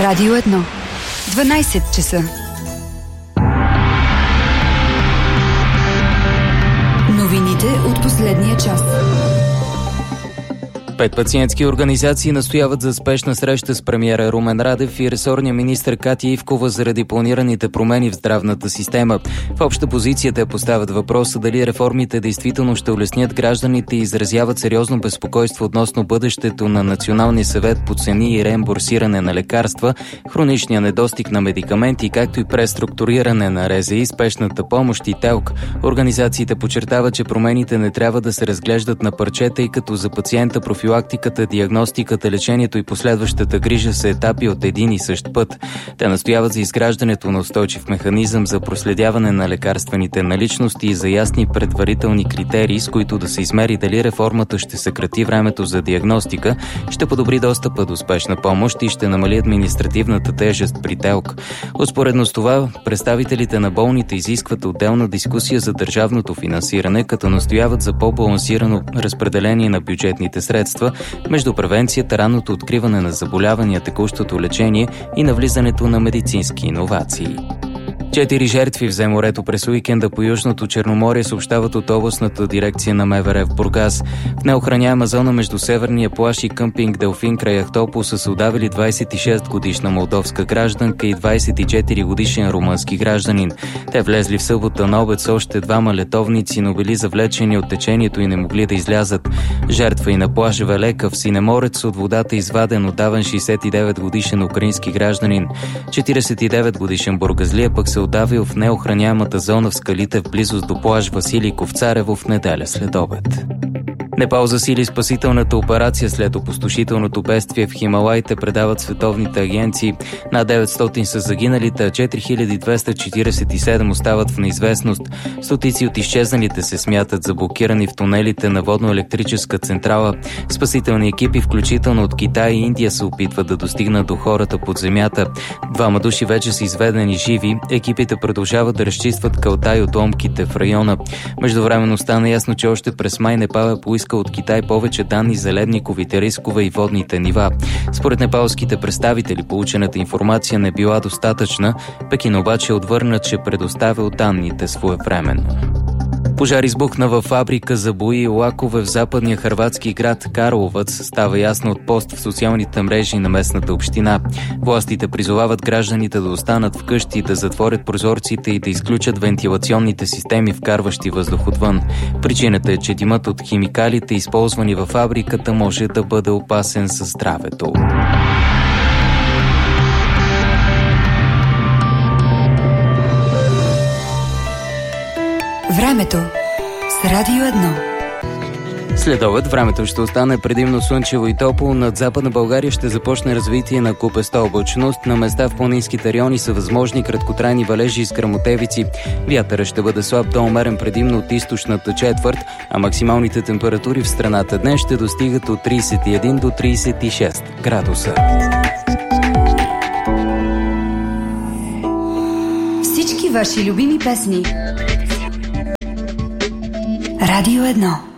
Радио 1. 12 часа. Новините от последния час. 5 пациентски организации настояват за спешна среща с премиера Румен Радев и ресорния министър Катя Ивкова заради планираните промени в здравната система. В обща позиция те поставят въпроса дали реформите действително ще улеснят гражданите и изразяват сериозно безпокойство относно бъдещето на Националния съвет по цени и реимбурсиране на лекарства, хроничния недостиг на медикаменти, както и преструктуриране на РЗИ, спешната помощ и ТЕЛК. Организациите подчертават, че промените не трябва да се разглеждат на парче, тъй като за пациента профилактиката, диагностиката, лечението и последващата грижа са етапи от един и същ път. Те настояват за изграждането на устойчив механизъм за проследяване на лекарствените наличности и за ясни предварителни критерии, с които да се измери дали реформата ще съкрати времето за диагностика, ще подобри достъпа до спешна помощ и ще намали административната тежест при ТЕЛК. Успоредно с това, представителите на болните изискват отделна дискусия за държавното финансиране, като настояват за по-балансирано разпределение на бюджетните средства между превенцията, ранното откриване на заболявания, текущото лечение и навлизането на медицински иновации. 4 жертви взе морето през уикенда по Южното Черноморие, съобщават от областната дирекция на МВР в Бургас. В неохраняема зона между Северния плаж и къмпинг Делфин край Ахтопол са се удавили 26-годишна молдовска гражданка и 24-годишен румънски гражданин. Те влезли в събота на обед с още 2 летовници, но били завлечени от течението и не могли да излязат. Жертва и на плаж Велека в Синеморец от водата изваден отдаван 69-годишен украински гражданин. 49-годишен бургазлия пък се удавил в неохраняемата зона в скалите в близост до плаж Василий Ковцарево в неделя след обед. Непал засили спасителната операция след опустошителното бедствие в Хималаите, предават световните агенции. Над 900 са загиналите, а 4247 остават в неизвестност. Стотици от изчезналите се смятат за блокирани в тунелите на водно-електрическа централа. Спасителни екипи, включително от Китай и Индия, се опитват да достигнат до хората под земята. 2 души вече са изведени живи. Екипите продължават да разчистват калта и отломките в района. Междувременно стана ясно, че още през май Непал поиска от Китай повече данни за ледниковите рискове и водните нива. Според непалските представители, получената информация не била достатъчна. Пекин обаче отвърна, че предоставил данните своевременно. Пожар избухна във фабрика за бои и лакове в западния хърватски град Карловац. Става ясно от пост в социалните мрежи на местната община. Властите призовават гражданите да останат вкъщи, да затворят прозорците и да изключат вентилационните системи, вкарващи въздух отвън. Причината е, че димът от химикалите, използвани във фабриката, може да бъде опасен за здравето. Времето с Радио 1. Следобед времето ще остане предимно слънчево и топло. Над Западна България ще започне развитие на купеста облачност. На места в планинските райони са възможни краткотрайни валежи и скръмотевици. Вятърът ще бъде слаб до умерен предимно от източната четвърт, а максималните температури в страната днес ще достигат от 31 до 36 градуса. Всички ваши любими песни. Радио 1.